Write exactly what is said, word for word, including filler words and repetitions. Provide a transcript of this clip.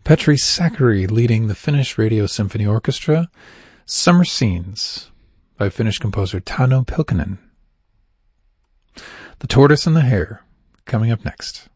Petri Sakari leading the Finnish Radio Symphony Orchestra, Summer Scenes by Finnish composer Tauno Pylkkänen. The Tortoise and the Hare, coming up next.